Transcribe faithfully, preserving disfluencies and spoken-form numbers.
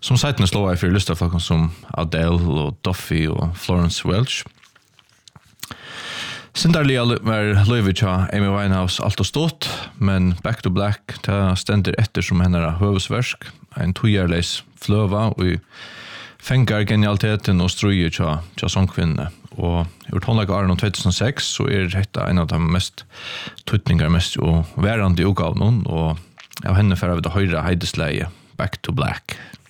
som seiten slår jeg for lysterfolk som Adele og Duffy og Florence Welch. Sindarlig var Louis av Amy Winehouse alt og stått, men Back to Black ta stender etter som henne høvesversk, en togjærleis fløva og fengar genialiteten og strøye tja, tja songkvinnene. Og i tonlag Arnon two thousand six så er dette en av de mest tutningar, mest og værande utgavnen, og av henne for å ha høyre heidesleie Back to Black.